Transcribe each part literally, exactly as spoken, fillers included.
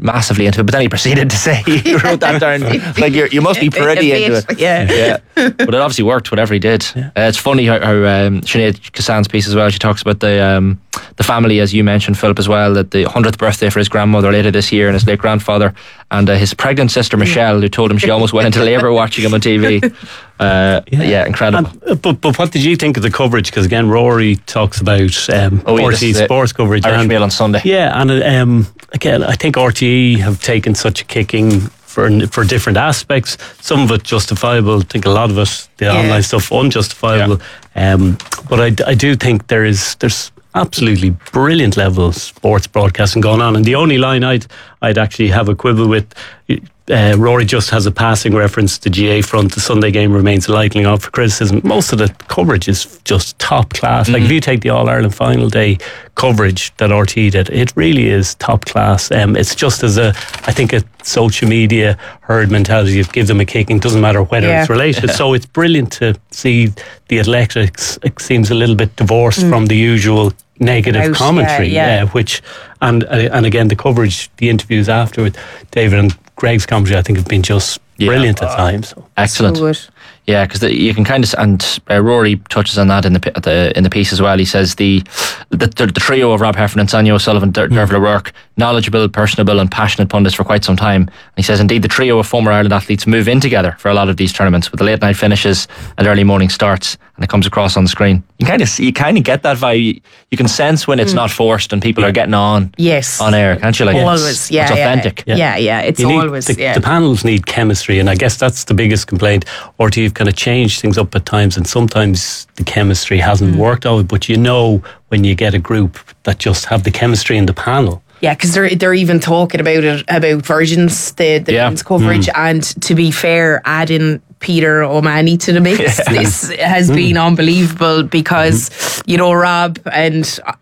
massively into it, but then he proceeded to say he wrote that down like you're, you must be pretty into it. Yeah, yeah. But it obviously worked, whatever he did. Yeah. Uh, it's funny how, how um, Sinead Kassan's piece as well. She talks about the um, the family, as you mentioned, Philip, as well. That the hundredth birthday for his grandmother later this year, and his late grandfather, and uh, his pregnant sister Michelle, who told him she almost went into labour watching him on T V. Uh, yeah. yeah, incredible. And, but but what did you think of the coverage? Because again, Rory talks about um, oh, yeah, R T E sports coverage. Irish and, Mail on Sunday. Yeah, and um, again, I think R T E have taken such a kicking for for different aspects. Some of it justifiable. I think a lot of it, the yeah. online stuff, unjustifiable. Yeah. Um, but I, I do think there is there's absolutely brilliant level sports broadcasting going on. And the only line I'd I'd actually have a quibble with. Uh, Rory just has a passing reference to G A front. The Sunday game remains a lightning rod for criticism. Most of the coverage is just top class. Mm-hmm. Like if you take the All Ireland final day coverage that R T E did, it really is top class. Um, it's just as a, I think, a social media herd mentality of give them a kicking, doesn't matter whether yeah. it's related. So it's brilliant to see the athletics. It seems a little bit divorced mm. from the usual negative Out, commentary, yeah, yeah. yeah, which and and again the coverage, the interviews afterward, David and Greg's commentary, I think have been just yeah. brilliant at times. So. Excellent. So yeah, because you can kind of, and uh, Rory touches on that in the, the in the piece as well. He says the the, the, the trio of Rob Heffernan, Sonia O'Sullivan, Der- mm. Derval O'Rourke, knowledgeable, personable and passionate pundits for quite some time. And he says indeed the trio of former Ireland athletes move in together for a lot of these tournaments with the late night finishes and early morning starts, and it comes across on the screen. You kind of you kind of get that vibe. You can sense when it's mm. not forced and people are getting on yes. on air, can't you? Like always, it's, yeah, it's authentic. Yeah, yeah, yeah. It's you always need, the, yeah. the panels need chemistry, and I guess that's the biggest complaint. R T E have kind of changed things up at times, and sometimes the chemistry hasn't mm. worked out. But you know when you get a group that just have the chemistry in the panel. Yeah, because they're they're even talking about it about versions, the the yeah. men's coverage, mm. and to be fair, adding Peter O'Mahony to the mix. Yeah. This has mm. been unbelievable because mm. you know Rob and uh,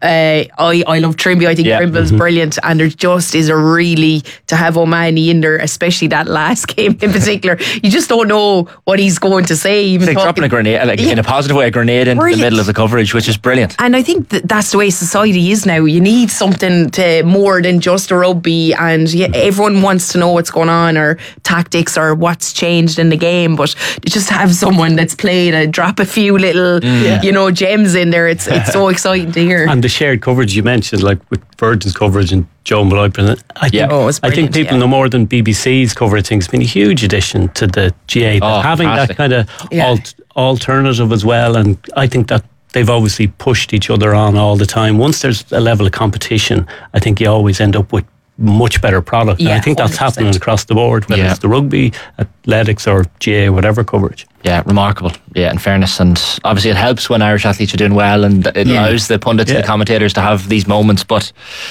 I I love Trimby. I think yeah. Trimble's mm-hmm. brilliant, and there just is a really to have O'Mahony in there, especially that last game in particular. You just don't know what he's going to say. Even it's like dropping a grenade, like yeah. in a positive way, a grenade into brilliant. the middle of the coverage, which is brilliant. And I think that that's the way society is now. You need something to more than just a rugby, and yeah, everyone wants to know what's going on or tactics or what's changed in the game, but to just have someone that's played and drop a few little mm. yeah. you know gems in there, it's it's so exciting to hear. And the shared coverage you mentioned, like with Virgin's coverage and Joe Malloy, I think, yeah. oh, I think people yeah. know more than B B C's coverage thing. It's been a huge addition to the G A, oh, having fantastic. that kind of yeah. alt, alternative as well, and I think that they've obviously pushed each other on all the time. Once there's a level of competition, I think you always end up with much better product. Yeah, and I think that's one hundred percent happening across the board, whether yeah. it's the rugby, athletics or G A, whatever coverage. Yeah, remarkable. Yeah, in fairness, and obviously it helps when Irish athletes are doing well, and it yeah. allows the pundits yeah. and the commentators to have these moments. But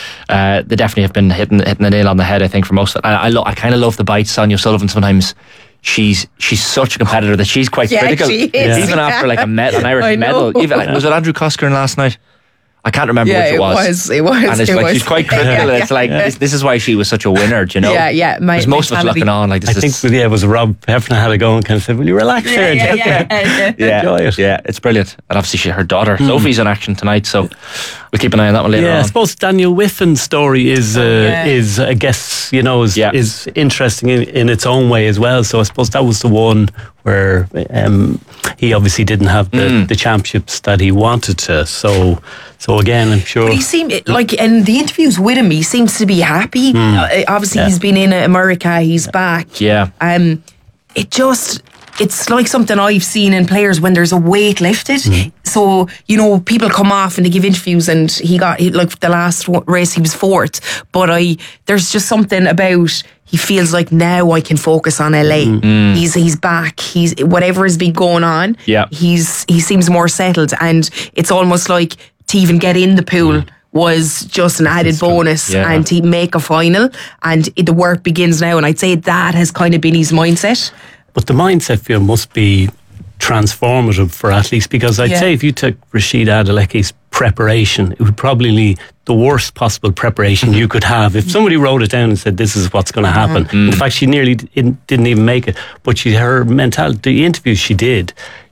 uh, they definitely have been hitting hitting the nail on the head, I think, for most of it. I, I, lo- I kind of love the bites. Sonia O'Sullivan sometimes. She's she's such a competitor that she's quite yeah, critical, she is, even yeah. after like a med- an Irish I medal. know. Even like, was it Andrew Coscoran last night? I can't remember yeah, which it was. It was. It was. And it's it like was. she's quite critical. yeah, yeah, it's like yeah. this, this is why she was such a winner. Do you know? Yeah, yeah. Because most of us looking on like this. I is, think yeah, it was Rob Heffernan had a go and kind of said, "Will you relax yeah, here?" Yeah, yeah, yeah, yeah, enjoy it. Yeah, it's brilliant. And obviously, she, her daughter mm. Sophie's in action tonight, so we'll keep an eye on that one later yeah, on. I suppose Daniel Whiffin's story is, uh, yeah. is I guess you know, is yeah. is interesting in, in its own way as well. So I suppose that was the one where um, he obviously didn't have the, mm. the championships that he wanted to. So, so again, I'm sure. But he seemed like in the interviews with him, he seems to be happy. Mm. Uh, obviously, yeah. he's been in America. He's back. Yeah. Um, it just. It's like something I've seen in players when there's a weight lifted. Mm. So, you know, people come off and they give interviews, and he got, he, like the last race, he was fourth. But I, there's just something about, he feels like now I can focus on L A. Mm. He's he's back. He's whatever has been going on. Yeah. He's he seems more settled, and it's almost like to even get in the pool. Mm. was just an added bonus, yeah. and to make a final, and it, the work begins now. And I'd say that has kind of been his mindset. But the mindset feel must be transformative for athletes, because I'd yeah. say if you took Rashid Adeleke's preparation, it would probably be the worst possible preparation you could have. If somebody wrote it down and said this is what's going to happen, mm. in fact she nearly didn't even make it, but she her mentality, the interviews she did,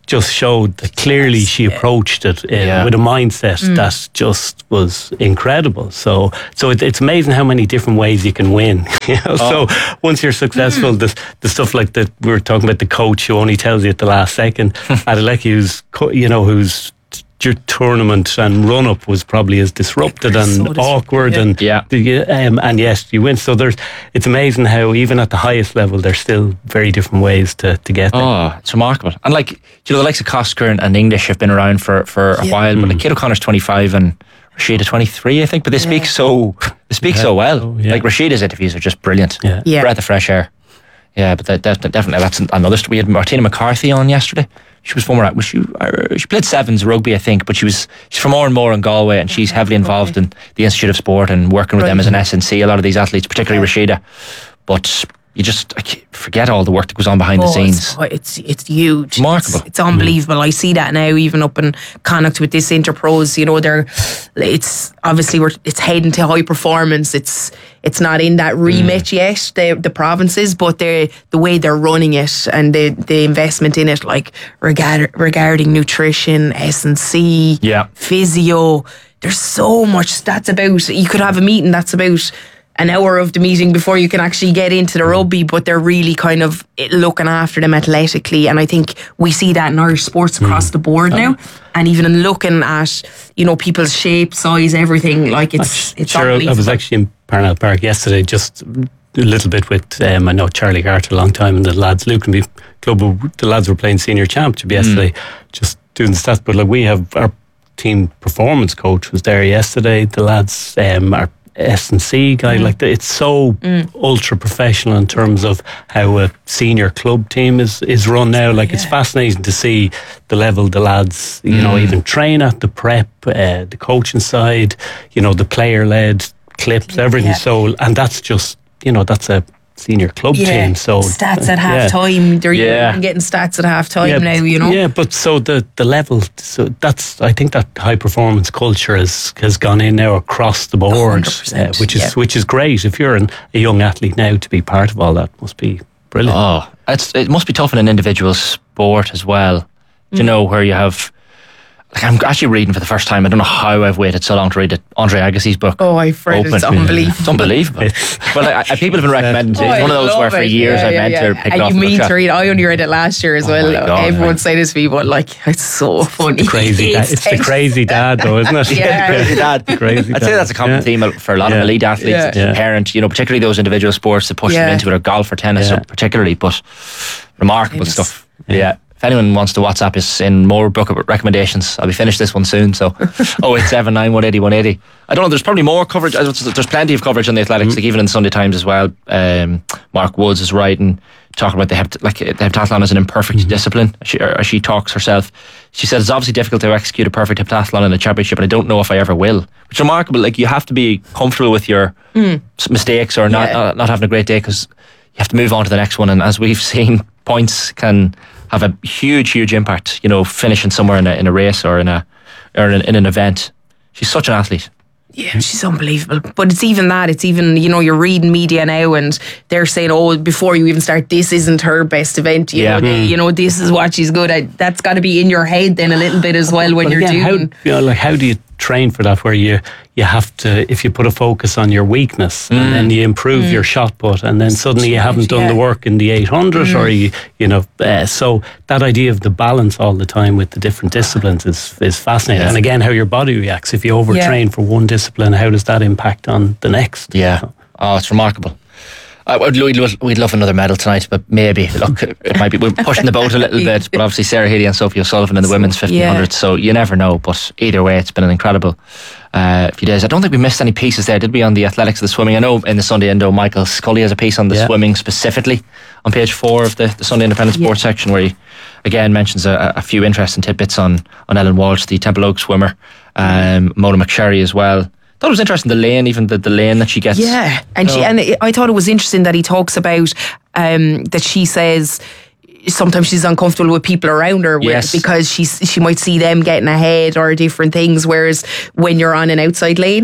just showed that clearly she approached it uh, yeah. with a mindset mm. that just was incredible. So, so it, it's amazing how many different ways you can win. You know? oh. So once you're successful, mm. the, the stuff like that we were talking about, the coach who only tells you at the last second, Adeleke, who's you know who's your tournament and run up was probably as disrupted and so awkward yeah. and yeah. The, um, and yes, you win. So there's it's amazing how even at the highest level there's still very different ways to, to get there. Oh, it's remarkable. And like you know, the likes of Cosker and, and English have been around for, for a yeah. while, but mm. like Kate O'Connor's twenty-five and Rashida twenty-three, I think, but they speak yeah. so they speak yeah. so well. Oh, yeah. Like Rashida's interviews are just brilliant. Yeah. yeah. Breath of fresh air. Yeah, but that, that, definitely that's another story. We had Martina McCarthy on yesterday. She was former, was she, uh, she played sevens rugby, I think, but she was she's from Oranmore in Galway, and she's heavily involved okay. in the Institute of Sport and working with right. them as an S N C, a lot of these athletes, particularly yeah. Rashida. But you just I forget all the work that goes on behind oh, the scenes. It's, it's it's huge. Remarkable. It's, it's unbelievable. Mm. I see that now, even up in Connacht with this Interpros. You know, they're it's obviously we're it's heading to high performance. It's it's not in that remit mm. yet, the the provinces, but they the way they're running it and the the investment in it, like regard, regarding nutrition, S and C, yeah. physio. There's so much that's about. You could have a meeting that's about an hour of the meeting before you can actually get into the rugby, but they're really kind of looking after them athletically, and I think we see that in Irish sports across mm. the board now. And even in looking at, you know, people's shape, size, everything, like it's it's sure, unbelievable. I was actually in Parnell Park yesterday, just a little bit with um, I know Charlie Carter a long time, and the lads, Lukenby Club, the lads were playing senior championship yesterday, mm. just doing the stats. But like we have our team performance coach was there yesterday. The lads um, are S and C guy, mm. like that. It's so mm. ultra professional in terms of how a senior club team is, is run now. Like yeah. it's fascinating to see the level the lads, you mm. know, even train at, the prep, uh, the coaching side, you know, the player led clips, everything. Yeah. So, and that's just, you know, that's a senior club yeah. team. So stats at half yeah. time. They're yeah. even getting stats at half time yeah, now, you know. Yeah, but so the the level, so that's I think that high performance culture has has gone in now across the board, uh, which is yeah. which is great. If you're an, a young athlete now, to be part of all that must be brilliant. Oh, it's it must be tough in an individual sport as well. Mm. You know, where you have. Like I'm actually reading for the first time. I don't know how I've waited so long to read it. Andre Agassi's book. Oh, I've read it. It's unbelievable. It's unbelievable. well, I, I, people have been recommending it. Oh, it's one of those where for years yeah, I meant yeah, yeah. to pick it and off. You mean to read? I only read it last year as oh well. God, Everyone right. said this to me, but like it's so funny. It's the crazy, dad. It's the crazy dad, though, isn't it? yeah, the crazy dad. crazy I'd dad. say that's a common yeah. theme for a lot yeah. of elite athletes. Yeah. Yeah. Parent, you know, particularly those individual sports that push yeah. them into it, or golf or tennis, yeah. or particularly. But remarkable it's, stuff. Yeah. yeah. If anyone wants to WhatsApp us in more book recommendations, I'll be finished this one soon. So oh eight seven nine one eight zero one eight zero. I don't know, there's probably more coverage. There's plenty of coverage on the athletics, mm. like even in the Sunday Times as well. Um, Mark Woods is writing, talking about the, hept- like, the heptathlon as an imperfect mm. discipline, as she, as she talks herself. She said it's obviously difficult to execute a perfect heptathlon in a championship, and I don't know if I ever will. Which is remarkable. Like, you have to be comfortable with your mm. mistakes or not, yeah. uh, not having a great day, because you have to move on to the next one. And as we've seen, points can have a huge, huge impact, you know, finishing somewhere in a, in a race or in a or in, in an event. She's such an athlete. Yeah, she's unbelievable. But it's even that, it's even, you know, you're reading media now and they're saying, oh, before you even start, this isn't her best event. You, yeah. know, they, you know, this is what she's good at. That's got to be in your head then a little bit as well when well, you're yeah, doing. How, you know, like, how do you train for that, where you you have to, if you put a focus on your weakness mm. and then you improve mm. your shot put, and then suddenly you haven't done yeah. the work in the eight hundred mm. or you you know uh, so that idea of the balance all the time with the different disciplines is is fascinating. Yeah. And again, how your body reacts if you overtrain yeah. for one discipline, how does that impact on the next? Yeah. So. Oh, it's remarkable. Uh, we'd, we'd love another medal tonight, but maybe, look, it might be, we're pushing the boat a little bit, but obviously Sarah Healy and Sophie O'Sullivan in the women's fifteen hundred, yeah. so you never know. But either way, it's been an incredible uh, few days. I don't think we missed any pieces there, did we, on the athletics of the swimming? I know in the Sunday Indo, Michael Scully has a piece on the yeah. swimming specifically on page four of the, the Sunday Independent Sports yeah. section, where he again mentions a, a few interesting tidbits on, on Ellen Walsh, the Temple Oak swimmer, um, Mona McSherry as well. I thought it was interesting, the lane, even the, the lane that she gets. Yeah, and, she, and I thought it was interesting that he talks about um, that she says sometimes she's uncomfortable with people around her where, yes. because she's, she might see them getting ahead or different things, whereas when you're on an outside lane,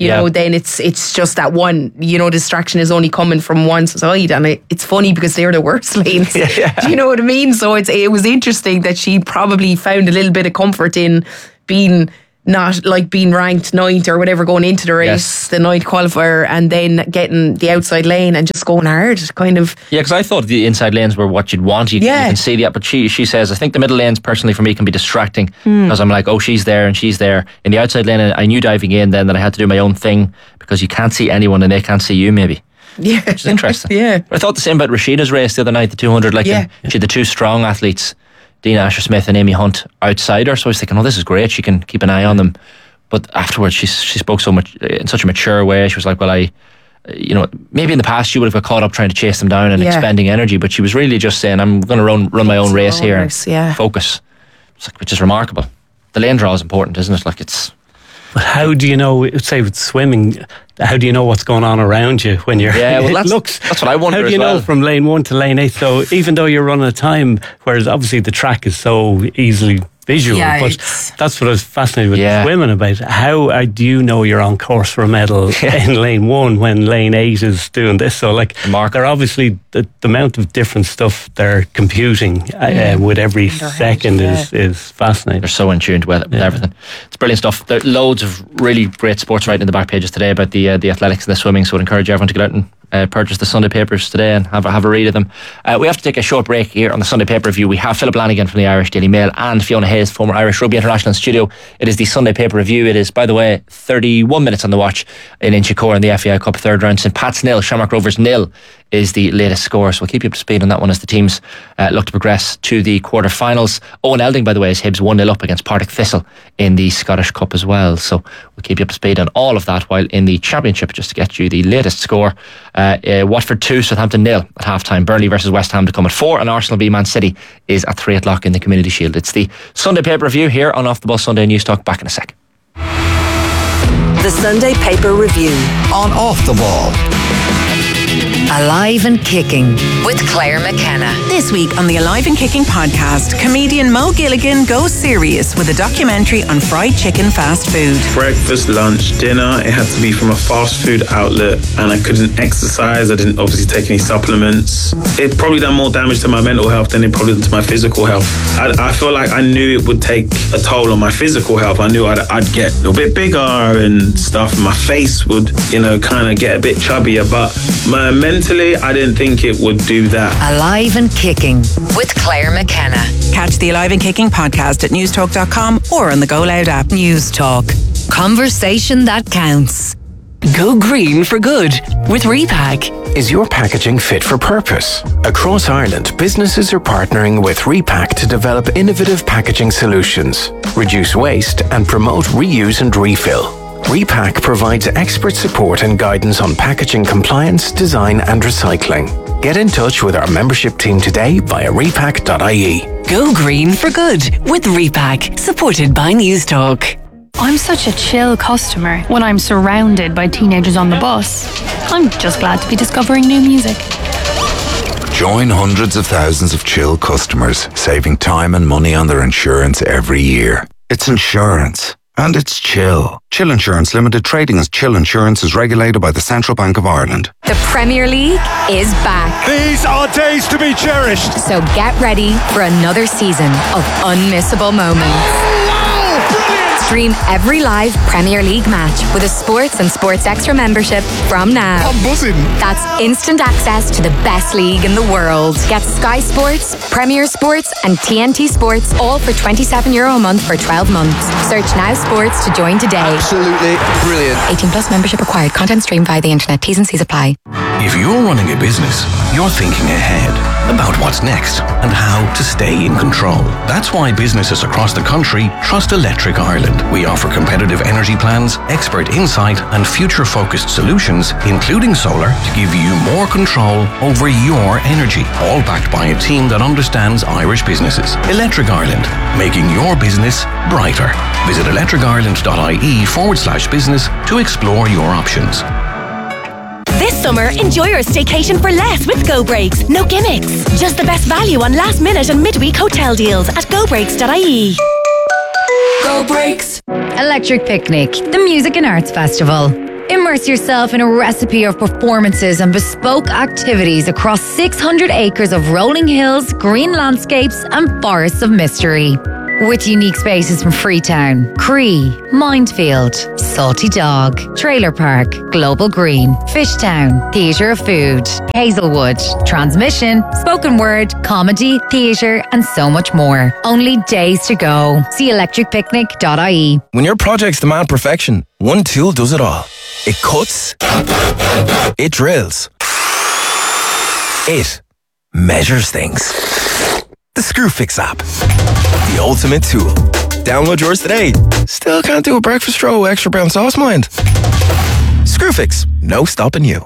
you Yeah. know, then it's it's just that one, you know, distraction is only coming from one side. And it, it's funny because they're the worst lanes. Yeah. Do you know what I mean? So it's it was interesting that she probably found a little bit of comfort in being not like being ranked ninth or whatever going into the race, Yes. the ninth qualifier, and then getting the outside lane and just going hard, kind of. Yeah, because I thought the inside lanes were what you'd want. You, Yeah. you can see that, but she she says I think the middle lanes personally for me can be distracting because I'm like, oh, she's there and she's there. In the outside lane, I knew diving in then that I had to do my own thing because you can't see anyone and they can't see you maybe. Yeah. Which is interesting. Yeah. I thought the same about Rashida's race the other night, the two hundred. Like, Yeah. she had the two strong athletes, Dean Asher-Smith and Amy Hunt, outside her. So I was thinking, oh, this is great. She can keep an eye on them. But afterwards, she she spoke so much in such a mature way. She was like, well, I, you know, maybe in the past she would have got caught up trying to chase them down and Yeah. expending energy, but she was really just saying, I'm going to run run my own It's race her own here race, and yeah. focus. It's like, which is remarkable. The lane draw is important, isn't it? Like, it's But how do you know, say with swimming, how do you know what's going on around you when you're, Yeah, well, it that's- looks, that's what I wonder How do as you know well. from lane one to lane eight? So even though you're running a time, whereas obviously the track is so easily visual, Yeah, but it's- that's what I was fascinated with Yeah. swimming about. How uh, do you know you're on course for a medal in lane one when lane eight is doing this? So like, Remarkable. they're obviously, the, the amount of different stuff they're computing uh, with every their head, second yeah. is, is fascinating. they're so in tune with, with Yeah. everything. It's brilliant stuff. There are loads of really great sports writing in the back pages today about the uh, the athletics and the swimming. So I'd encourage everyone to get out and uh, purchase the Sunday papers today and have a, have a read of them. Uh, we have to take a short break here on the Sunday paper review. We have Philip Lanigan from the Irish Daily Mail and Fiona Hayes, former Irish Rugby International, in studio. It is the Sunday paper review. It is, by the way, thirty-one minutes on the watch in Inchicore in the F A I Cup third round. Saint Pat's nil, Shamrock Rovers nil is the latest score. So we'll keep you up to speed on that one as the teams uh, look to progress to the quarter-finals. Owen Elding, by the way, is Hibs one nil up against Partick Thistle in the Scottish Cup as well. So we'll keep you up to speed on all of that, while in the Championship, just to get you the latest score, uh, uh, Watford two, Southampton nil at half-time. Burnley versus West Ham to come at four, and Arsenal v Man City is at three o'clock in the Community Shield. It's the Sunday paper review here on Off the Bus Sunday News Talk. Back in a sec. The Sunday Paper Review. On Off the Ball. Alive and Kicking with Claire McKenna. This week on the Alive and Kicking podcast, comedian Mo Gilligan goes serious with a documentary on fried chicken fast food. Breakfast, lunch, dinner, it had to be from a fast food outlet, and I couldn't exercise. I didn't obviously take any supplements. It probably done more damage to my mental health than it probably done to my physical health. I, I feel like I knew it would take a toll on my physical health. I knew I'd, I'd get a little bit bigger and stuff. My face would, you know, kind of get a bit chubbier, but my mentally, I didn't think it would do that. Alive and Kicking with Claire McKenna. Catch the Alive and Kicking podcast at newstalk dot com or on the Go Loud app. News Talk. Conversation that counts. Go green for good with Repack. Is your packaging fit for purpose? Across Ireland, businesses are partnering with Repack to develop innovative packaging solutions, reduce waste, and promote reuse and refill. Repack provides expert support and guidance on packaging compliance, design, and recycling. Get in touch with our membership team today via repack dot I E. Go green for good with Repack, supported by News Talk. I'm such a chill customer when I'm surrounded by teenagers on the bus. I'm just glad to be discovering new music. Join hundreds of thousands of Chill customers, saving time and money on their insurance every year. It's insurance. And it's Chill. Chill Insurance Limited, trading as Chill Insurance, is regulated by the Central Bank of Ireland. The Premier League is back. These are days to be cherished. So get ready for another season of unmissable moments. Stream every live Premier League match with a Sports and Sports Extra membership from now. I'm buzzing. That's instant access to the best league in the world. Get Sky Sports, Premier Sports and T N T Sports all for twenty-seven euro a month for twelve months. Search Now Sports to join today. Absolutely brilliant. eighteen plus membership required. Content streamed via the internet. T's and C's apply. If you're running a business, you're thinking ahead about what's next and how to stay in control. That's why businesses across the country trust Electric Ireland. We offer competitive energy plans, expert insight, and future-focused solutions, including solar, to give you more control over your energy, all backed by a team that understands Irish businesses. Electric Ireland, making your business brighter. Visit electric-ireland.ie forward slash business to explore your options. This summer, enjoy your staycation for less with Go Breaks. No gimmicks. Just the best value on last minute and midweek hotel deals at go breaks dot I E. Go Breaks. Electric Picnic, the Music and Arts Festival. Immerse yourself in a recipe of performances and bespoke activities across six hundred acres of rolling hills, green landscapes, and forests of mystery. With unique spaces from Freetown, Cree, Mindfield, Salty Dog, Trailer Park, Global Green, Fishtown, Theatre of Food, Hazelwood, Transmission, Spoken Word, Comedy, Theatre, and so much more. Only days to go. See electric picnic dot I E. When your projects demand perfection, one tool does it all. It cuts, it drills, it measures things. The Screwfix app. The ultimate tool. Download yours today. Still can't do a breakfast roll extra brown sauce, mind? Screwfix. No stopping you.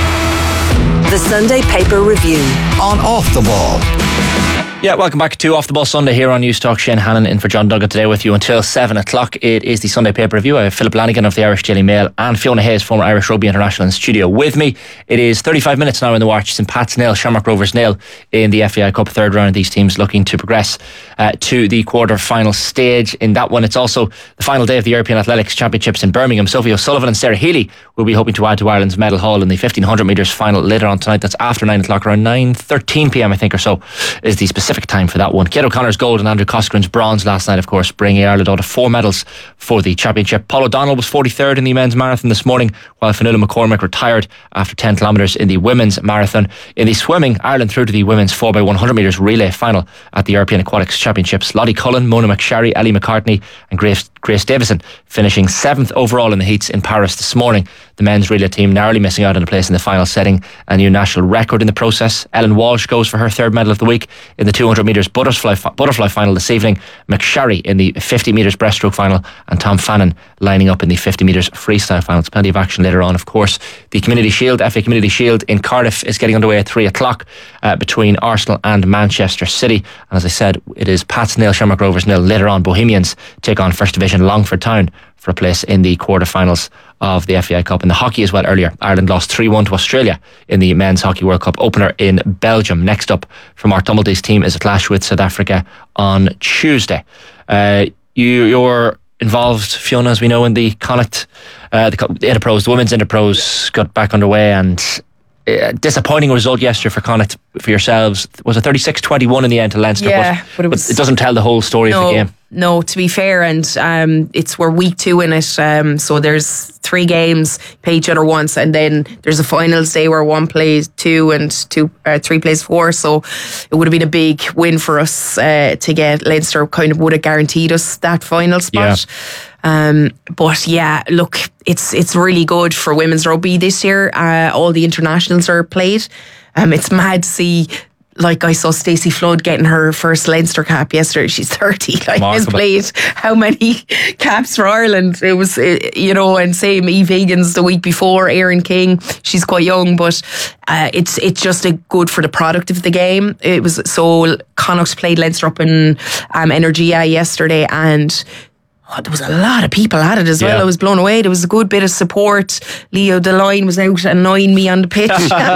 The Sunday Paper Review. On Off the Ball. Yeah, welcome back to Off the Ball Sunday here on News Talk. Shane Hannon in for John Duggan today with you until seven o'clock. It is the Sunday Paper Review. I have Philip Lanigan of the Irish Daily Mail and Fiona Hayes, former Irish Rugby International, in studio with me. It is thirty-five minutes now in the watch. St Pat's nil, Shamrock Rovers nil in the F A I Cup third round. These teams looking to progress uh, to the quarter-final stage. In that one, it's also the final day of the European Athletics Championships in Birmingham. Sophie O'Sullivan and Sarah Healy will be hoping to add to Ireland's medal haul in the fifteen hundred metres final later on tonight. That's after nine o'clock, around nine thirteen p m I think or so is the specific time for that one. Kate O'Connor's gold and Andrew Coskren's bronze last night, of course, bringing Ireland out of four medals for the championship. Paul O'Donnell was forty-third in the men's marathon this morning, while Fionnuala McCormick retired after ten kilometres in the women's marathon. In the swimming, Ireland through to the women's four by one hundred metres relay final at the European Aquatics Championships. Lottie Cullen, Mona McSherry, Ellie McCartney and Grace, Grace Davison finishing seventh overall in the heats in Paris this morning. The men's relay team narrowly missing out on a place in the final, setting a new national record in the process. Ellen Walsh goes for her third medal of the week in the two hundred metres butterfly, butterfly final this evening. McSherry in the fifty metres breaststroke final, and Tom Fannin lining up in the fifty metres freestyle final. There's plenty of action later on, of course. The Community Shield, F A Community Shield in Cardiff is getting underway at three o'clock uh, between Arsenal and Manchester City. And as I said, it is Pats nil, Shamrock Rovers nil. Later on, Bohemians take on First Division Longford Town for a place in the quarterfinals of the F A I Cup. In the hockey as well earlier, Ireland lost three one to Australia in the Men's Hockey World Cup opener in Belgium. Next up from our Tumbledies team is a clash with South Africa on Tuesday. Uh, you, you're involved, Fiona, as we know, in the Connacht, uh, the Interpros, the women's Interpros got back underway, and a disappointing result yesterday for Connacht, for yourselves. Was it thirty-six twenty-one in the end to Leinster? Yeah, but, but it was, but it doesn't tell the whole story no, of the game. No, to be fair, and um, it's we're week two in it, um, so there's three games, play each other once, and then there's a finals day where one plays two and two, uh, three plays four. So it would have been a big win for us uh, to get Leinster. Kind of would have guaranteed us that final spot. Yeah. Um, but yeah, look, it's it's really good for women's rugby this year. Uh, all the internationals are played. Um, it's mad to see. Like, I saw Stacey Flood getting her first Leinster cap yesterday. She's thirty. Like, has played how many caps for Ireland? It was, you know, and same Eve Higgins the week before, Erin King. She's quite young, but uh, it's it's just a good for the product of the game. It was so Connacht played Leinster up in um, Energia yesterday, and oh, there was a lot of people at it as well. Yeah. I was blown away. There was a good bit of support. Leo Deline was out annoying me on the pitch.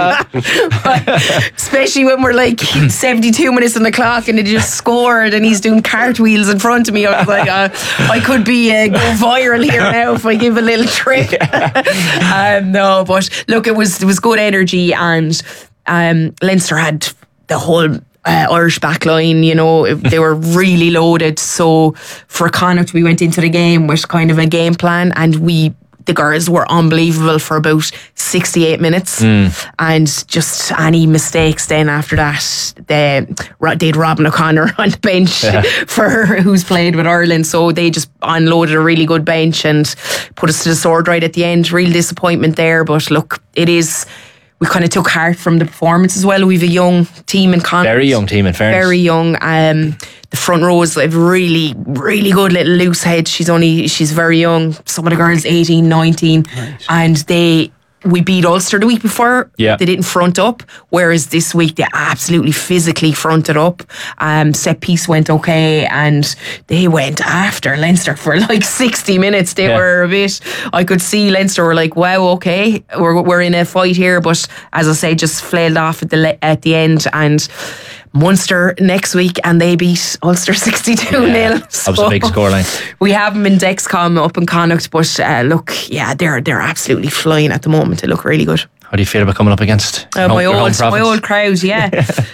Especially when we're like seventy-two minutes on the clock and they just scored and he's doing cartwheels in front of me. I was like, uh, I could be uh, go viral here now if I give a little trick. um, no, but look, it was, it was good energy, and um, Leinster had the whole Uh, Irish backline, you know, they were really loaded. So for Connacht, we went into the game with kind of a game plan, and we, the girls were unbelievable for about sixty-eight minutes. Mm. And just any mistakes then after that, they, they'd Robin O'Connor on the bench yeah. for who's played with Ireland. So they just unloaded a really good bench and put us to the sword right at the end. Real disappointment there. But look, it is... We kind of took heart from the performance as well. We've a young team in Connacht. Very young team, in fairness. Very young. Um, the front row is a really, really good little loose head. She's only, she's very young. Some of the girls eighteen, nineteen. Right. And they, we beat Ulster the week before. Yeah. They didn't front up. Whereas this week they absolutely physically fronted up. Um, set piece went okay, and they went after Leinster for like sixty minutes. They yeah. were a bit, I could see Leinster were like, wow, okay, we're, we're in a fight here. But as I say, just flailed off at the, at the end. And Munster next week, and they beat Ulster sixty-two nil. Yeah, that was a big scoreline. We have them in Dexcom up in Connacht, but uh, look, yeah, they're they're absolutely flying at the moment. They look really good. How do you feel about coming up against uh, my old my old crowd? Yeah,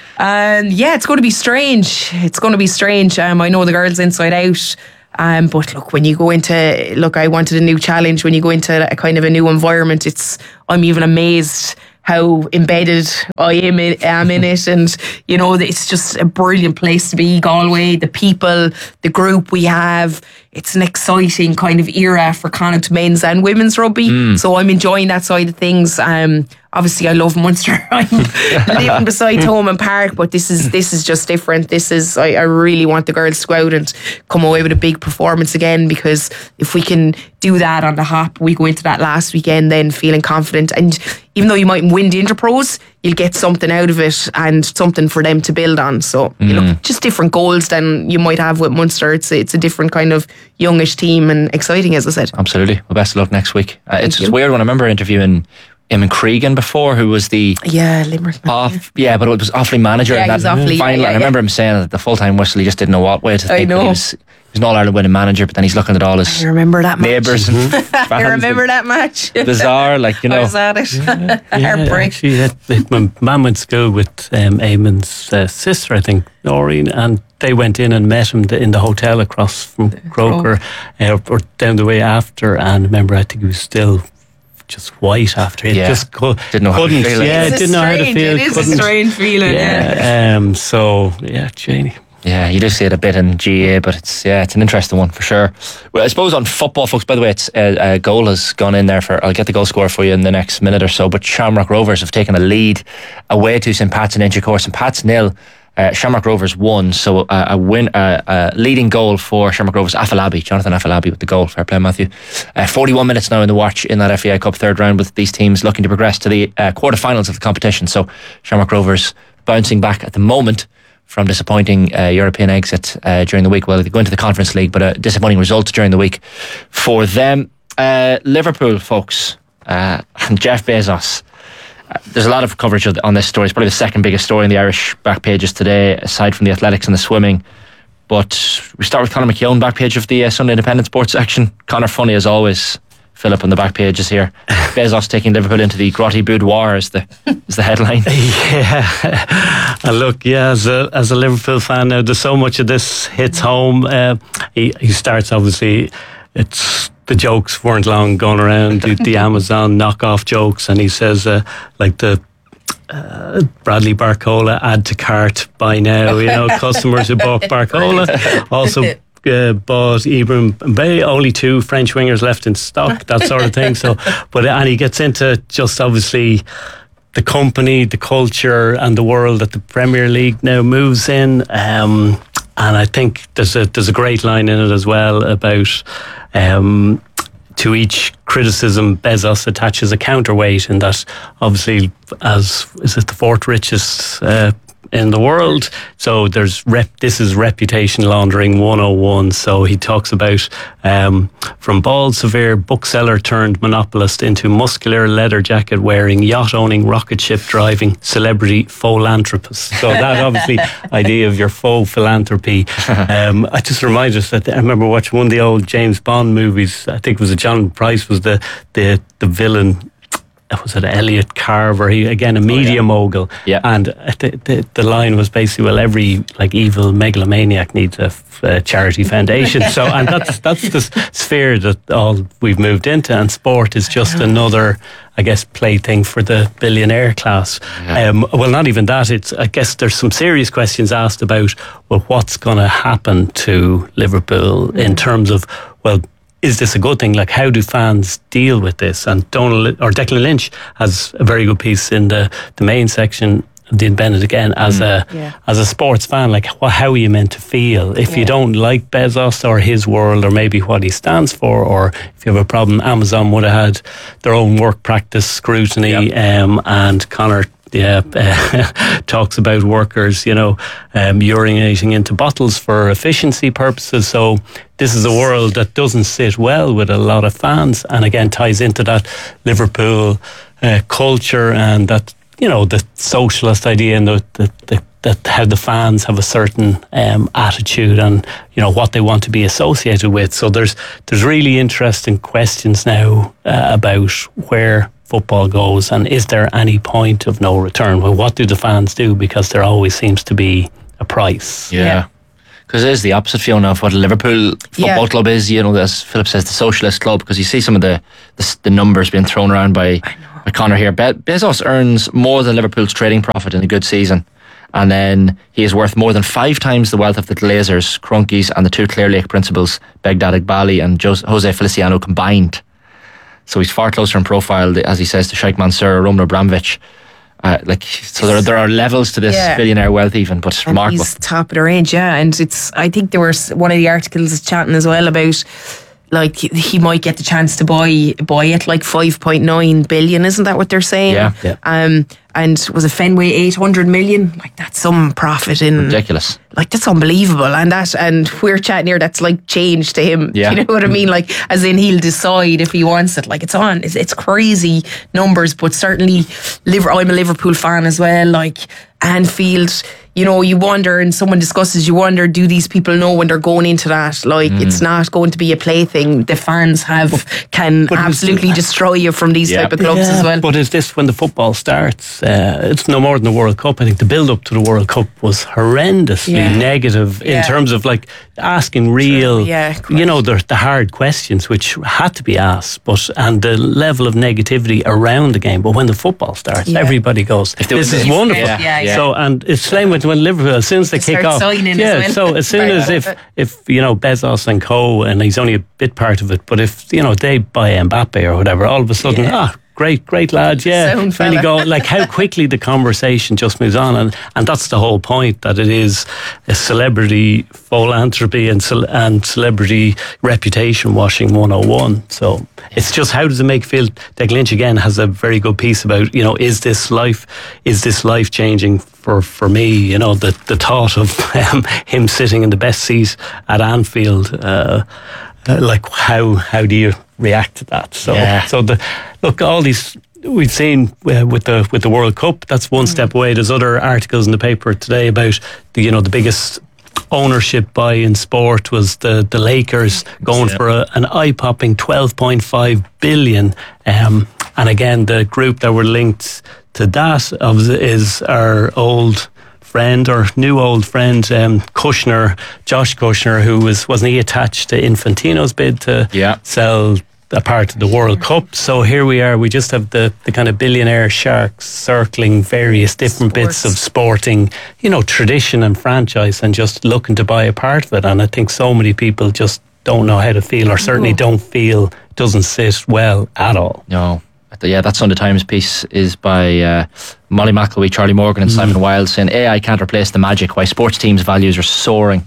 and yeah, it's going to be strange. It's going to be strange. Um, I know the girls inside out. Um, but look, when you go into look, I wanted a new challenge. When you go into a kind of a new environment, it's I'm even amazed how embedded I am in, am in it, and you know, it's just a brilliant place to be. Galway, the people, the group we have. It's an exciting kind of era for Connacht men's and women's rugby. Mm. So I'm enjoying that side of things. Um, obviously, I love Munster. I'm living beside Thomond Park, but this is this is just different. This is I, I really want the girls to go out and come away with a big performance again, because if we can do that on the hop, we go into that last weekend then feeling confident. And even though you might win the Interpros, you'll get something out of it and something for them to build on. So mm. you know, just different goals than you might have with Munster. It's a, it's a different kind of youngish team and exciting, as I said. Absolutely. Well, best of luck next week. Uh, it's just weird when I remember interviewing Eamon Cregan before, who was the yeah Limerick off yeah, but it was Offaly manager yeah, in that Offaly, final. yeah, yeah, I remember him saying that the full time whistle, he just didn't know what way to think. I know. He was, he was an All Ireland winning manager, but then he's looking at all his I remember that neighbours and fans. I remember that match. Bizarre, like, you know. I was at it. Yeah, Heartbreak. Actually, yeah, my mum went to school with um, Eamon's uh, sister, I think, Noreen, and they went in and met him in the hotel across from Croker, uh, or down the way after. And remember, I think he was still just white after it. Yeah. Just co- didn't know how to feel. Yeah, it's didn't know how to feel. It is couldn't. a strange feeling. Yeah. yeah. Um. So yeah, Janie. Yeah, you do see it a bit in G A A, but it's yeah, it's an interesting one for sure. Well, I suppose on football, folks, by the way, it's uh, a goal has gone in there for, I'll get the goal score for you in the next minute or so, but Shamrock Rovers have taken a lead away to Saint Pat's in Inchicore. Saint Pat's nil, uh, Shamrock Rovers won, so uh, a win, uh, a leading goal for Shamrock Rovers. Afolabi, Jonathan Afolabi with the goal. Fair play, Matthew. Uh, forty-one minutes now in the watch in that F A I Cup third round, with these teams looking to progress to the uh, quarterfinals of the competition. So Shamrock Rovers bouncing back at the moment from disappointing uh, European exit uh, during the week. Well, they go into the Conference League, but a disappointing result during the week for them. Uh, Liverpool, folks, uh, and Jeff Bezos. Uh, there's a lot of coverage of, on this story. It's probably the second biggest story in the Irish back pages today, aside from the athletics and the swimming. But we start with Conor McKeown, back page of the uh, Sunday Independent Sports section. Conor, funny as always. Philip on the back pages here. Bezos taking Liverpool into the grotty boudoir is the is the headline. Yeah, and look, yeah, as a as a Liverpool fan now, there's so much of this hits home. Uh, he he starts obviously. It's the jokes weren't long going around the, the Amazon knockoff jokes, and he says uh, like the. Uh, Bradley Barcola, add to cart by now. You know, customers who bought Barcola also. Uh, bought Ibrahim Mbaye, only two French wingers left in stock, that sort of thing. So, but and he gets into just obviously the company, the culture, and the world that the Premier League now moves in. Um, and I think there's a there's a great line in it as well about um, to each criticism, Bezos attaches a counterweight, and that obviously as is it the fourth richest. Uh, in the world, so there's rep. This is reputation laundering one oh one. So he talks about um, from bald, severe bookseller turned monopolist into muscular leather jacket wearing, yacht owning, rocket ship driving, celebrity philanthropist. So that obviously idea of your faux philanthropy. Um, I just remind us that I remember watching one of the old James Bond movies. I think it was a John Price was the the the villain. Was it Elliot Carver? He again a media oh, yeah. mogul, yeah. And the, the the line was basically, well, every like evil megalomaniac needs a, a charity foundation. So, and that's that's the sphere that all we've moved into, and sport is just another, I guess, plaything for the billionaire class. Yeah. Um, well, not even that. It's I guess there's some serious questions asked about well, what's going to happen to Liverpool mm. in terms of well. Is this a good thing? Like, how do fans deal with this? And Donald or Declan Lynch has a very good piece in the, the main section of the Independent again as mm. a yeah. as a sports fan. Like, well, how are you meant to feel if yeah. you don't like Bezos or his world or maybe what he stands for, or if you have a problem? Amazon would have had their own work practice scrutiny, yep. um, and Conor. Yeah, uh, talks about workers, you know, um, urinating into bottles for efficiency purposes. So this is a world that doesn't sit well with a lot of fans, and again ties into that Liverpool uh, culture and that, you know, the socialist idea and the, the, the that how the fans have a certain um, attitude and you know what they want to be associated with. So there's there's really interesting questions now uh, about where football goes and is there any point of no return? Well, what do the fans do? Because there always seems to be a price. Yeah. Because it is the opposite, Fiona, of what a Liverpool football yeah. club is. You know, as Philip says, the socialist club. Because you see some of the the, the numbers being thrown around by, by Connor here. Be- Bezos earns more than Liverpool's trading profit in a good season. And then he is worth more than five times the wealth of the Glazers, Crunkies and the two Clear Lake principals, Begdad Iqbali and Jose Feliciano combined. So he's far closer in profile, as he says, to Sheikh Mansour or Roman Abramovich. Uh, like so, there there are levels to this yeah. billionaire wealth, even, but and remarkable. He's top of the range, yeah. And it's I think there was one of the articles chatting as well about like he might get the chance to buy buy it like five point nine billion. Isn't that what they're saying? Yeah. yeah. Um, and was it Fenway eight hundred million? Like that's some profit in ridiculous. Like that's unbelievable. And that and we're chatting here. That's like change to him. Yeah. You know what I mean? Like as in he'll decide if he wants it. Like it's on. It's, it's crazy numbers, but certainly Liverpool. I'm a Liverpool fan as well. Like Anfield. You know, you wonder, and someone discusses, you wonder, do these people know when they're going into that? Like, mm. it's not going to be a plaything. The fans have can but absolutely destroy you from these yeah. type of clubs yeah, as well. But is this when the football starts? Uh, it's no more than the World Cup. I think the build-up to the World Cup was horrendously yeah. negative yeah. in terms of like asking real, yeah, you know, the, the hard questions which had to be asked, but and the level of negativity around the game. But when the football starts, yeah. everybody goes, "This is wonderful." Yeah. Yeah, yeah. So, and it's same with when Liverpool, as soon as they they kick off, yeah. Well. So as soon as if if you know Bezos and co, and he's only a bit part of it, but if you know they buy Mbappe or whatever, all of a sudden, yeah. ah. Great, great lad, yeah. Sound and you go, like, how quickly the conversation just moves on. And, and that's the whole point, that it is a celebrity philanthropy and, ce- and celebrity reputation washing one oh one. So it's just, how does it make you feel? Declan Lynch, again, has a very good piece about, you know, is this life, is this life changing for, for me? You know, the, the thought of um, him sitting in the best seat at Anfield, uh, uh, like, how how do you react to that? So, yeah. so the look, all these we've seen uh, with the with the World Cup. That's one mm. step away. There's other articles in the paper today about the you know the biggest ownership buy in sport was the the Lakers going yeah. for a, an eye-popping twelve point five billion. Um, and again, the group that were linked to that of is our old friend or new old friend um, Kushner, Josh Kushner, who was wasn't he attached to Infantino's bid to yeah. sell a part of the World Cup. So here we are, we just have the, the kind of billionaire sharks circling various different Sports. bits of sporting, you know, tradition and franchise, and just looking to buy a part of it. And I think so many people just don't know how to feel, or certainly don't feel, doesn't sit well at all. No. Yeah, that Sunday Times piece is by uh, Molly McElwee, Charlie Morgan and mm. Simon Wilde, saying A I can't replace the magic, why sports teams' values are soaring.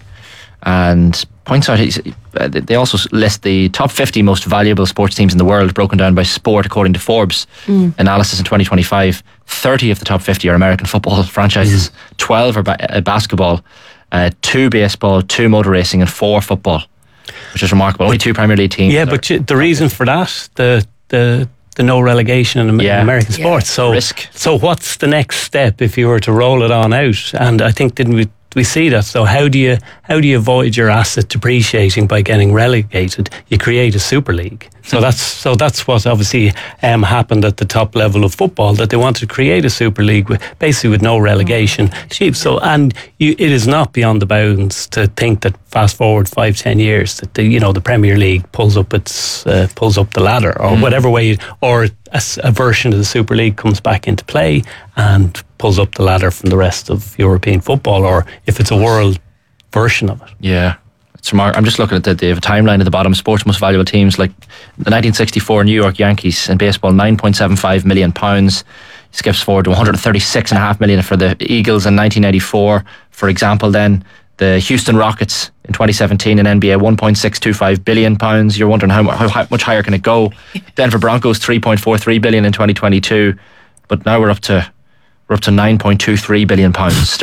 And points out, uh, they also list the top fifty most valuable sports teams in the world, broken down by sport according to Forbes mm. analysis in twenty twenty-five. thirty of the top fifty are American football franchises, mm. twelve are ba- uh, basketball, uh, two baseball, two motor racing and four football, which is remarkable. Only two Premier League teams. Yeah, but the reason for that, the the the no relegation in yeah. American sports. Yeah. So, Risk. so what's the next step if you were to roll it on out? And I think didn't we we see that? So how do you how do you avoid your asset depreciating by getting relegated? You create a Super League. So that's so that's what obviously um, happened at the top level of football, that they wanted to create a Super League with, basically with no relegation. Cheap. So and you, it is not beyond the bounds to think that fast forward five ten years that the you know the Premier League pulls up its uh, pulls up the ladder, or mm. whatever way, or a, a version of the Super League comes back into play and pulls up the ladder from the rest of European football, or if it's a world version of it. Yeah. It's remarkable. I'm just looking at the, the timeline at the bottom. Sports most valuable teams, like the nineteen sixty-four New York Yankees in baseball, nine point seven five million pounds. Skips forward to one hundred thirty-six point five million for the Eagles in nineteen ninety-four. For example, then the Houston Rockets in twenty seventeen in N B A, one point six two five billion pounds. You're wondering how, how, how much higher can it go? Denver Broncos, three point four three billion in twenty twenty-two, but now we're up to we're up to nine point two three billion pounds sterling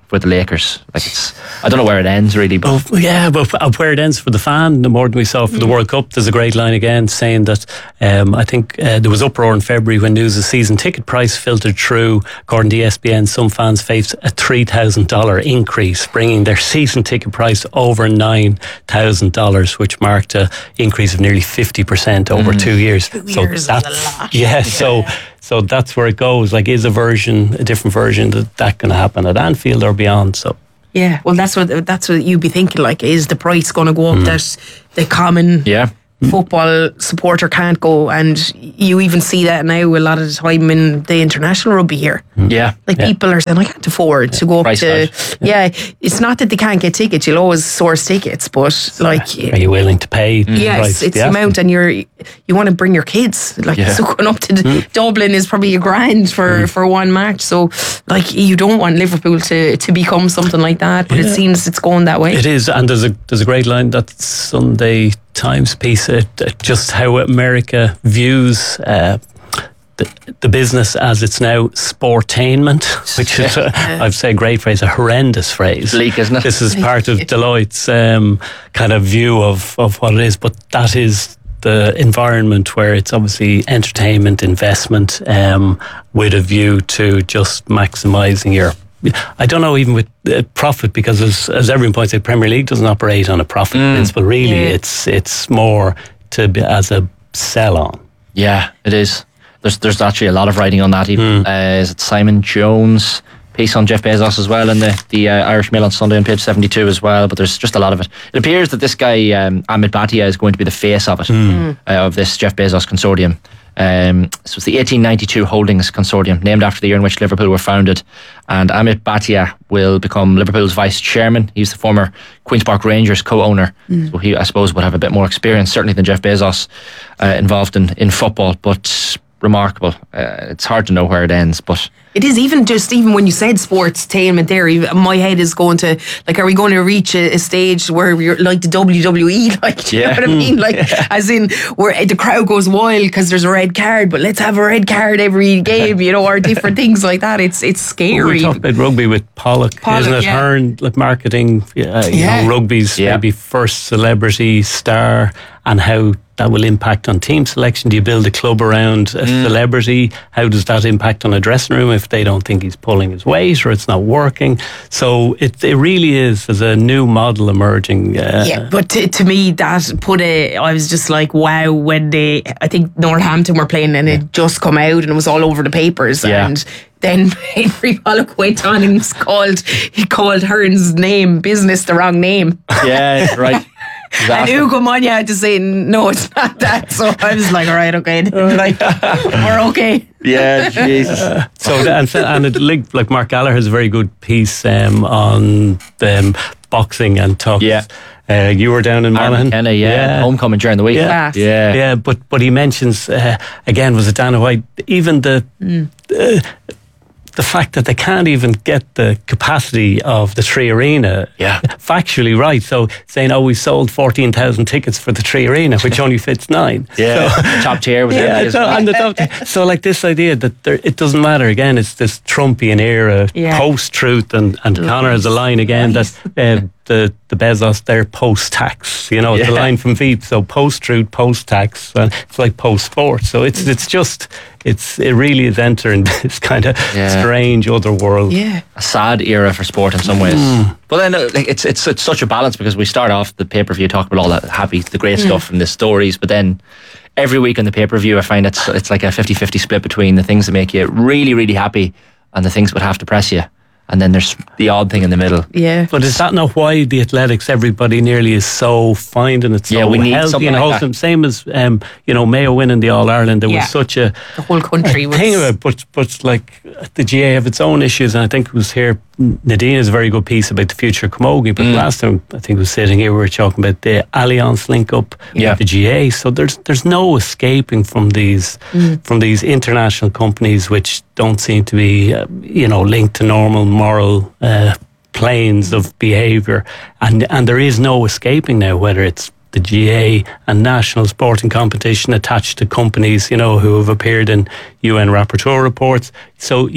with the Lakers. Like it's, I don't know where it ends really. But oh, yeah, but where it ends for the fan, the more than we saw for the World Cup. There's a great line again saying that um, I think uh, there was uproar in February when news of season ticket price filtered through. According to E S P N, some fans faced a three thousand dollars increase, bringing their season ticket price over nine thousand dollars, which marked an increase of nearly fifty percent over mm. two years. Two so years that's is a lot. Yeah, yeah, so. So that's where it goes. Like, is a version, a different version, that that going to happen at Anfield or beyond? So yeah, well, that's what that's what you'd be thinking. Like, is the price going to go up mm. that the common yeah. football supporter can't go? And you even see that now a lot of the time in the international rugby here. Yeah, like yeah. people are saying, I can't afford to go up price to. Yeah. yeah, it's not that they can't get tickets. You'll always source tickets, but like, are you willing to pay? Mm. Yes, price? it's yeah. the amount, and you're you want to bring your kids. Like, yeah. so going up to mm. Dublin is probably a grand for, mm. for one match. So like, you don't want Liverpool to, to become something like that, but yeah. it seems it's going that way. It is, and there's a there's a great line, that Sunday Times piece, uh, just how America views uh, the, the business as it's now sportainment, which is, uh, I'd say, a great phrase, a horrendous phrase. Bleak, isn't it? This is part of Deloitte's um, kind of view of, of what it is, but that is the environment where it's obviously entertainment, investment, um, with a view to just maximising your, I don't know, even with uh, profit, because as, as everyone points out, Premier League doesn't operate on a profit mm. principle. Really, yeah. it's it's more to be as a sell on. Yeah, it is. There's there's actually a lot of writing on that. Even mm. uh, is it Simon Jones' piece on Jeff Bezos as well in the the uh, Irish Mail on Sunday on page seventy-two as well. But there's just a lot of it. It appears that this guy um, Amit Bhatia is going to be the face of it mm. uh, of this Jeff Bezos consortium. Um, this was the eighteen ninety-two Holdings Consortium, named after the year in which Liverpool were founded, and Amit Bhatia will become Liverpool's vice chairman. He's the former Queen's Park Rangers co-owner, mm. so he, I suppose, would have a bit more experience certainly than Jeff Bezos uh, involved in, in football, but remarkable. Uh, it's hard to know where it ends, but it is. Even just even when you said sportstainment there, even my head is going to, like, are we going to reach a, a stage where we're like the W W E, like, do you yeah. know what I mean, like yeah. as in where the crowd goes wild because there's a red card, but let's have a red card every game, you know, or different things like that. It's it's scary. Well, we talked about rugby with Pollock, Pollock isn't it? Yeah. Hearn, like marketing, yeah, you yeah. know, rugby's yeah. maybe first celebrity star, and how that will impact on team selection. Do you build a club around a mm. celebrity? How does that impact on a dressing room if they don't think he's pulling his weight or it's not working? So it it really is, as a new model emerging. Uh, yeah, but to, to me, that put a, I was just like, wow, when they, I think Northampton were playing and it just come out and it was all over the papers. Yeah. And then Henry Pollock went on and was called, he called Hearn's name, business, the wrong name. Yeah, right. And Ugo Monye had to say, no, it's not that. So I was like, all right, okay. Like, we're okay. Yeah, Jesus. Uh, so, and, and it linked, like Mark Gallagher has a very good piece um, on um, boxing and talk. Yeah. Uh, you were down in Monaghan. McKenna, yeah. yeah. Homecoming during the week. Yeah. Yeah. Yeah, but, but he mentions, uh, again, was it Dana White, even the... Mm. Uh, the fact that they can't even get the capacity of the Three Arena yeah. factually right. So saying, oh, we sold fourteen thousand tickets for the Three Arena, which only fits nine. Yeah, so, top tier was yeah, so, well. on the top tier. So like this idea that there, it doesn't matter, again, it's this Trumpian era, yeah. post-truth, and, and Conor has a line again that uh, the, the Bezos, they're post-tax, you know, it's yeah. a line from Veep, so post-truth, post-tax, and it's like post-sport. So it's it's just... It's it really is entering this kind of yeah. strange other world. Yeah, a sad era for sport in some ways. Mm. But then uh, like, it's it's it's such a balance, because we start off the pay per view talking about all that happy, the great mm. stuff and the stories, but then every week on the pay per view I find it's it's like a fifty-fifty split between the things that make you really really happy and the things that would have to press you. And then there's the odd thing in the middle. Yeah. But is that not why the athletics, everybody nearly is so finding it so yeah, we need healthy and like wholesome? That. Same as, um, you know, Mayo winning the All-Ireland. There yeah. was such a... The whole country was... thing about, but, but like the G A have its own issues, and I think it was here, Nadine has a very good piece about the future of Camogie, but mm. last time I think we were sitting here, we were talking about the Allianz link-up yeah. with the G A. So there's there's no escaping from these mm. from these international companies which don't seem to be, uh, you know, linked to normal moral uh, planes of behaviour, and and there is no escaping now, whether it's the G A and national sporting competition attached to companies, you know, who have appeared in U N rapporteur reports. So you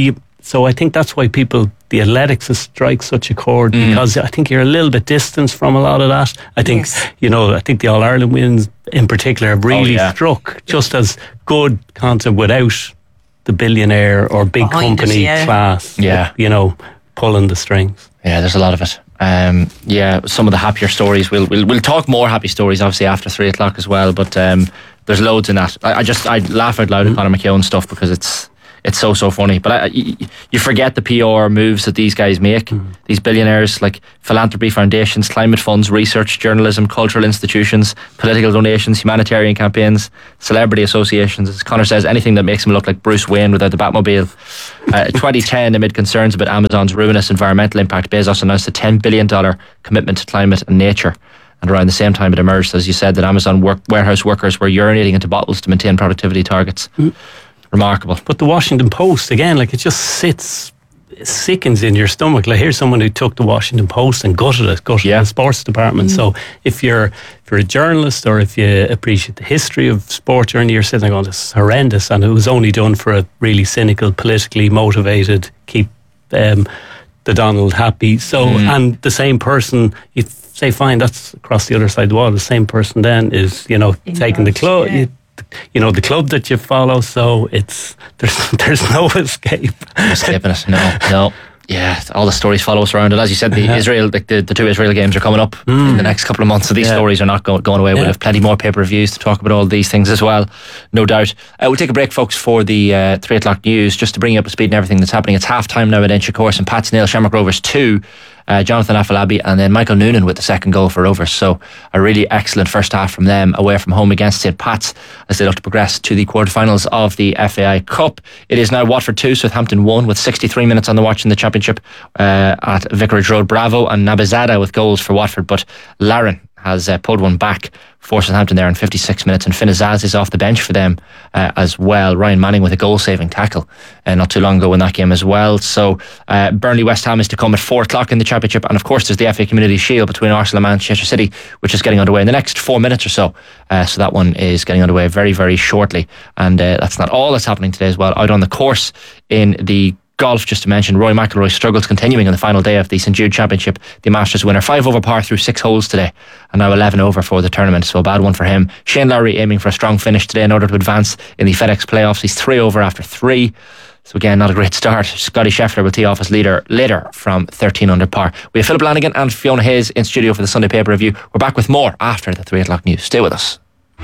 So I think that's why people, the athletics strike such a chord, mm. because I think you're a little bit distanced from a lot of that. I think, yes. you know, I think the All-Ireland wins in particular have really oh, yeah. struck just as good concept without the billionaire or big Behind company it, yeah. class, yeah. you know, pulling the strings. Yeah, there's a lot of it. Um, yeah, some of the happier stories. We'll we'll we'll talk more happy stories, obviously, after three o'clock as well. But um, there's loads in that. I, I just I laugh out loud at Conor McKeown stuff because it's it's so so funny. But I, you forget the P R moves that these guys make. Mm. These billionaires, like philanthropy foundations, climate funds, research, journalism, cultural institutions, political donations, humanitarian campaigns, celebrity associations. As Conor says, anything that makes him look like Bruce Wayne without the Batmobile. Uh, twenty ten, amid concerns about Amazon's ruinous environmental impact, Bezos announced a ten billion dollars commitment to climate and nature. And around the same time it emerged, as you said, that Amazon work, warehouse workers were urinating into bottles to maintain productivity targets. Mm. Remarkable. But the Washington Post, again, like it just sits, it sickens in your stomach. Like here's someone who took the Washington Post and gutted it, gutted yeah. the sports department. Mm. So if you're if you're a journalist or if you appreciate the history of sport journey, you're sitting there going, this is horrendous, and it was only done for a really cynical, politically motivated, keep um, the Donald happy. So, mm. and the same person, you say, fine, that's across the other side of the wall. The same person then is, you know, in taking the club. Yeah. You know, the club that you follow, so it's there's there's no escape. No escaping it. No, no. Yeah, all the stories follow us around, and as you said, the yeah. Israel, the, the the two Israel games are coming up mm. in the next couple of months. So these yeah. stories are not go, going away. Yeah. We'll have plenty more pay per views to talk about all these things as well, no doubt. Uh, we'll take a break, folks, for the uh, three o'clock news, just to bring you up to speed and everything that's happening. It's half time now at Inchicore, and Pats nil, Shamrock Rovers two. Uh, Jonathan Afolabi and then Michael Noonan with the second goal for Rovers. So a really excellent first half from them away from home against Saint Pat's as they look to progress to the quarterfinals of the F A I Cup. It is now Watford two, Southampton one, with sixty-three minutes on the watch in the Championship uh, at Vicarage Road. Bravo and Nabizada with goals for Watford, but Larin has uh, pulled one back for Southampton there in fifty-six minutes, and Finn Azaz is off the bench for them uh, as well. Ryan Manning with a goal-saving tackle uh, not too long ago in that game as well. So uh, Burnley West Ham is to come at four o'clock in the Championship, and of course there's the F A Community Shield between Arsenal and Manchester City, which is getting underway in the next four minutes or so. Uh, so that one is getting underway very very shortly, and uh, that's not all that's happening today as well. Out on the course in the golf, just to mention, Rory McIlroy's struggles continuing on the final day of the St Jude Championship. The Masters winner, five over par through six holes today, and now eleven over for the tournament, so a bad one for him. Shane Lowry aiming for a strong finish today in order to advance in the FedEx playoffs. He's three over after three, so again, not a great start. Scotty Scheffler will tee off as leader later from thirteen under par. We have Philip Lanigan and Fiona Hayes in studio for the Sunday Paper Review. We're back with more after the three o'clock news. Stay with us.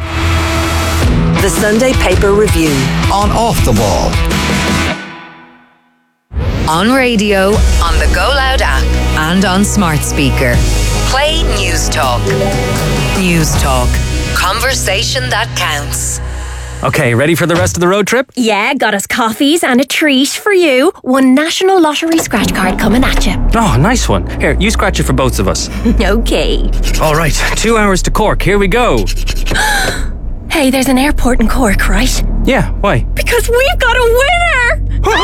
The Sunday Paper Review on Off the Ball. On radio, on the Go Loud app, and on smart speaker. Play News Talk. News Talk. Conversation that counts. Okay, ready for the rest of the road trip? Yeah, got us coffees and a treat for you. One National Lottery scratch card coming at you. Oh, nice one. Here, you scratch it for both of us. Okay. All right, two hours to Cork. Here we go. Hey, there's an airport in Cork, right? Yeah, why? Because we've got a winner!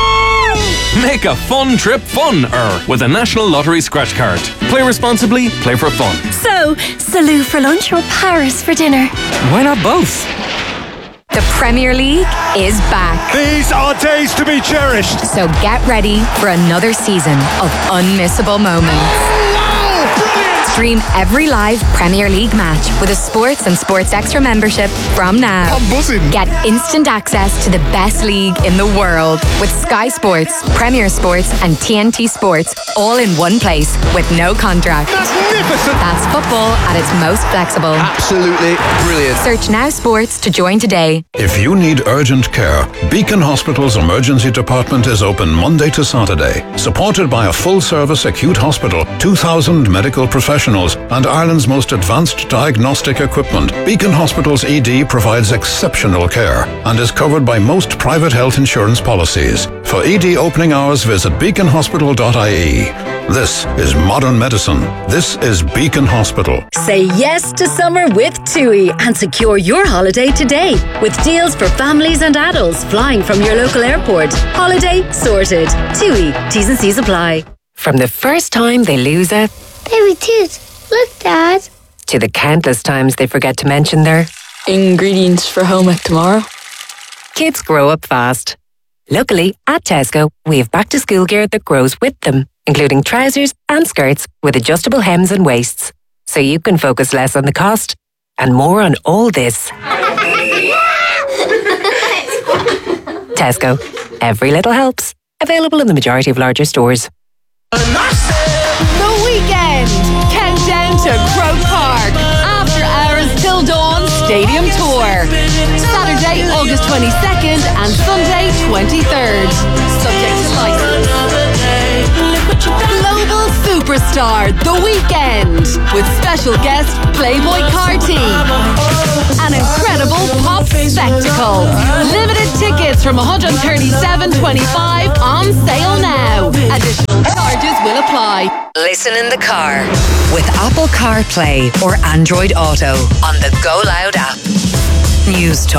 Make a fun trip fun-er with a National Lottery scratch card. Play responsibly, play for fun. So, Salou for lunch or Paris for dinner? Why not both? The Premier League is back. These are days to be cherished. So get ready for another season of unmissable moments. Stream every live Premier League match with a Sports and Sports Extra membership from now. I'm buzzing. Get instant access to the best league in the world with Sky Sports, Premier Sports and T N T Sports all in one place with no contract. Magnificent. That's football at its most flexible. Absolutely brilliant. Search Now Sports to join today. If you need urgent care, Beacon Hospital's emergency department is open Monday to Saturday. Supported by a full-service acute hospital, two thousand medical professionals, and Ireland's most advanced diagnostic equipment, Beacon Hospital's E D provides exceptional care and is covered by most private health insurance policies. For E D opening hours, visit beacon hospital dot I E. This is modern medicine. This is Beacon Hospital. Say yes to summer with TUI and secure your holiday today with deals for families and adults flying from your local airport. Holiday sorted. TUI. T's and C's apply. From the first time they lose a baby tooth. Look, Dad. to the countless times they forget to mention their ingredients for homework tomorrow. Kids grow up fast. Luckily, at Tesco, we have back to school gear that grows with them, including trousers and skirts with adjustable hems and waists. So you can focus less on the cost and more on all this. Tesco. Every little helps. Available in the majority of larger stores. The weekend. Countdown to Croke Park. After hours till dawn stadium tour. Saturday, August twenty-second and Sunday, twenty-third. Subject to license. Global Superstar The Weekend with special guest Playboy Carti. An incredible pop spectacle. Limited tickets from one hundred thirty-seven twenty-five on sale now. Additional charges will apply. Listen in the car with Apple CarPlay or Android Auto on the Go Loud app. News Talk.